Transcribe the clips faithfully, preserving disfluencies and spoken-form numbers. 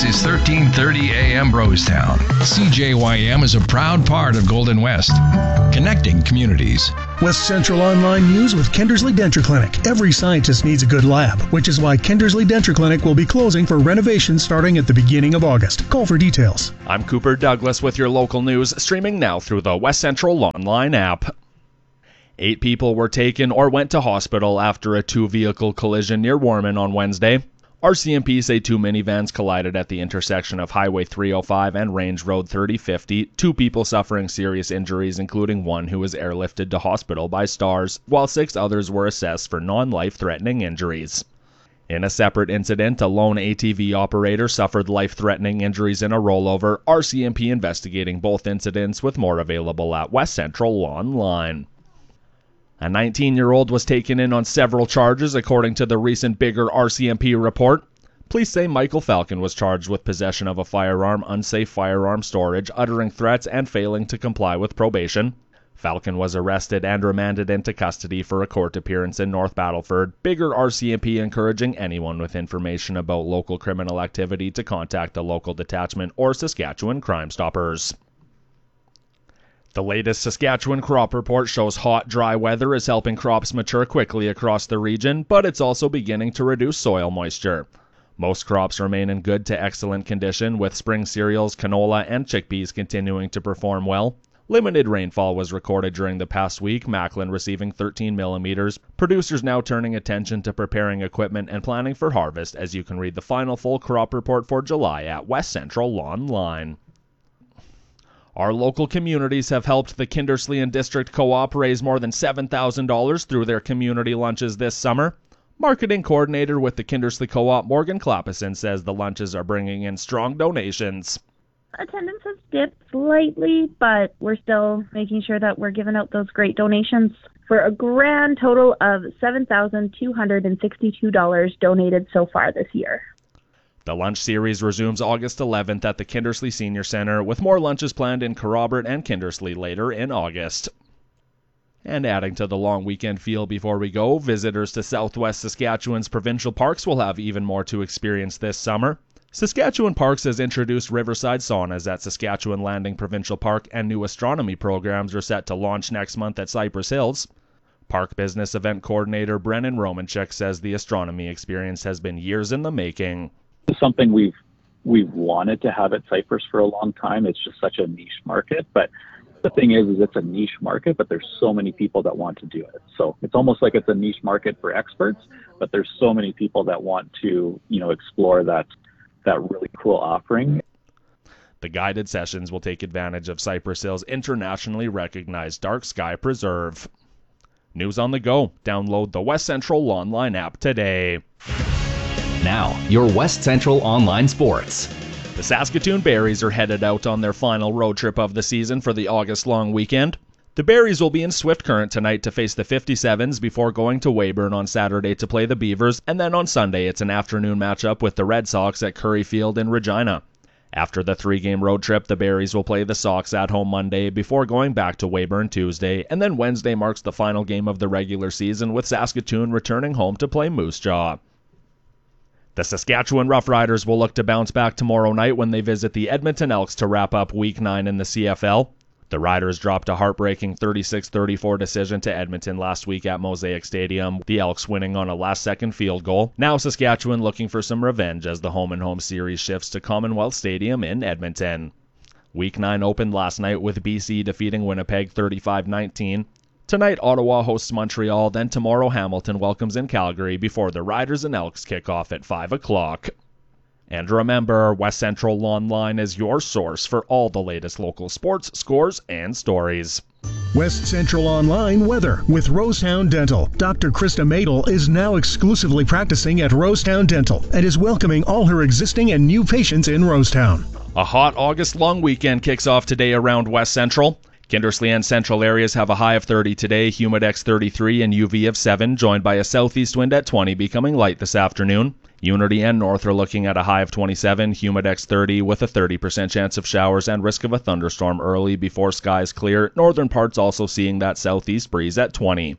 This is thirteen thirty A M Rosetown. C J Y M is a proud part of Golden West, connecting communities. West Central Online News with Kindersley Denture Clinic. Every scientist needs a good lab, which is why Kindersley Denture Clinic will be closing for renovation starting at the beginning of August. Call for details. I'm Cooper Douglas with your local news, streaming now through the West Central Online app. Eight people were taken or went to hospital after a two-vehicle collision near Warman on Wednesday. R C M P say two minivans collided at the intersection of Highway three oh five and Range Road thirty fifty, two people suffering serious injuries, including one who was airlifted to hospital by STARS, while six others were assessed for non-life-threatening injuries. In a separate incident, a lone A T V operator suffered life-threatening injuries in a rollover. R C M P investigating both incidents, with more available at West Central Online. A nineteen-year-old was taken in on several charges, according to the recent Bigger R C M P report. Police say Michael Falcon was charged with possession of a firearm, unsafe firearm storage, uttering threats, and failing to comply with probation. Falcon was arrested and remanded into custody for a court appearance in North Battleford. Bigger R C M P encouraging anyone with information about local criminal activity to contact the local detachment or Saskatchewan Crime Stoppers. The latest Saskatchewan crop report shows hot, dry weather is helping crops mature quickly across the region, but it's also beginning to reduce soil moisture. Most crops remain in good to excellent condition, with spring cereals, canola, and chickpeas continuing to perform well. Limited rainfall was recorded during the past week, Macklin receiving thirteen millimeters. Producers now turning attention to preparing equipment and planning for harvest, as you can read the final full crop report for July at West Central Online. Our local communities have helped the Kindersley and District Co-op raise more than seven thousand dollars through their community lunches this summer. Marketing coordinator with the Kindersley Co-op, Morgan Clappison, says the lunches are bringing in strong donations. Attendance has dipped slightly, but we're still making sure that we're giving out those great donations for a grand total of seven thousand two hundred sixty-two dollars donated so far this year. The lunch series resumes August eleventh at the Kindersley Senior Center, with more lunches planned in Kerrobert and Kindersley later in August. And adding to the long weekend feel before we go, visitors to Southwest Saskatchewan's provincial parks will have even more to experience this summer. Saskatchewan Parks has introduced riverside saunas at Saskatchewan Landing Provincial Park, and new astronomy programs are set to launch next month at Cypress Hills. Park Business Event Coordinator Brennan Romanchuk says the astronomy experience has been years in the making. It's something we've we've wanted to have at Cypress for a long time. It's just such a niche market, but the thing is, is it's a niche market, but there's so many people that want to do it. So it's almost like it's a niche market for experts, but there's so many people that want to, you know, explore that that really cool offering. The guided sessions will take advantage of Cypress Hill's internationally recognized dark sky preserve. News on the go. Download the West Central Online app today. Now, your West Central Online Sports. The Saskatoon Berries are headed out on their final road trip of the season for the August long weekend. The Berries will be in Swift Current tonight to face the fifty-sevens before going to Weyburn on Saturday to play the Beavers, and then on Sunday it's an afternoon matchup with the Red Sox at Curry Field in Regina. After the three-game road trip, the Berries will play the Sox at home Monday before going back to Weyburn Tuesday, and then Wednesday marks the final game of the regular season, with Saskatoon returning home to play Moose Jaw. The Saskatchewan Roughriders will look to bounce back tomorrow night when they visit the Edmonton Elks to wrap up Week nine in the C F L. The Riders dropped a heartbreaking thirty-six thirty-four decision to Edmonton last week at Mosaic Stadium, the Elks winning on a last-second field goal. Now Saskatchewan looking for some revenge as the home-and-home series shifts to Commonwealth Stadium in Edmonton. Week nine opened last night with B C defeating Winnipeg thirty-five nineteen. Tonight, Ottawa hosts Montreal, then tomorrow Hamilton welcomes in Calgary before the Riders and Elks kick off at five o'clock. And remember, West Central Online is your source for all the latest local sports, scores, and stories. West Central Online weather with Rosetown Dental. Doctor Krista Madel is now exclusively practicing at Rosetown Dental and is welcoming all her existing and new patients in Rosetown. A hot August long weekend kicks off today around West Central. Kindersley and central areas have a high of thirty today, Humidex thirty-three, and U V of seven, joined by a southeast wind at twenty, becoming light this afternoon. Unity and North are looking at a high of twenty-seven, Humidex thirty, with a thirty percent chance of showers and risk of a thunderstorm early before skies clear. Northern parts also seeing that southeast breeze at twenty.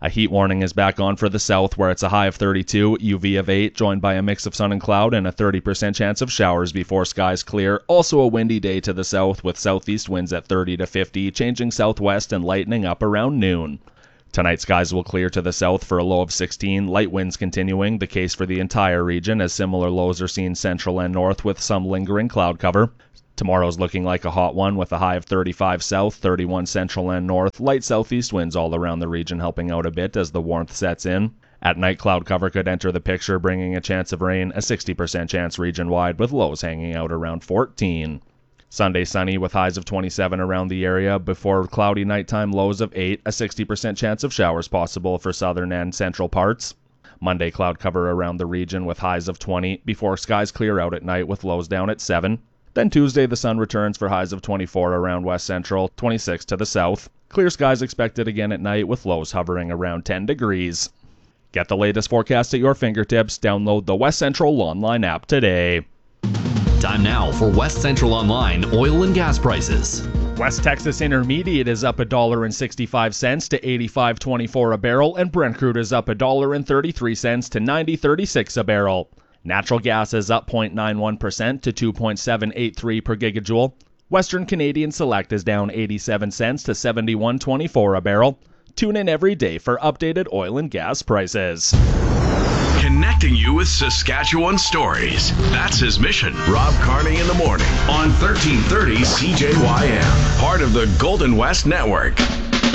A heat warning is back on for the south, where it's a high of thirty-two, U V of eight, joined by a mix of sun and cloud and a thirty percent chance of showers before skies clear. Also a windy day to the south with southeast winds at thirty to fifty, changing southwest and lightening up around noon. Tonight skies will clear to the south for a low of sixteen, light winds continuing, the case for the entire region as similar lows are seen central and north with some lingering cloud cover. Tomorrow's looking like a hot one with a high of thirty-five south, thirty-one central and north, light southeast winds all around the region helping out a bit as the warmth sets in. At night, cloud cover could enter the picture, bringing a chance of rain, a sixty percent chance region-wide with lows hanging out around fourteen. Sunday sunny with highs of twenty-seven around the area before cloudy nighttime lows of eight, a sixty percent chance of showers possible for southern and central parts. Monday cloud cover around the region with highs of twenty before skies clear out at night with lows down at seven. Then Tuesday, the sun returns for highs of twenty-four around west central, twenty-six to the south. Clear skies expected again at night with lows hovering around ten degrees. Get the latest forecast at your fingertips. Download the West Central Online app today. Time now for West Central Online oil and gas prices. West Texas Intermediate is up one dollar and sixty-five cents to eighty-five twenty-four a barrel, and Brent crude is up one dollar and thirty-three cents to ninety thirty-six a barrel. Natural gas is up zero point nine one percent to two point seven eight three per gigajoule. Western Canadian Select is down eighty-seven cents to seventy-one twenty-four a barrel. Tune in every day for updated oil and gas prices. Connecting you with Saskatchewan stories. That's his mission. Rob Carney in the morning on thirteen thirty C J Y M. Part of the Golden West Network.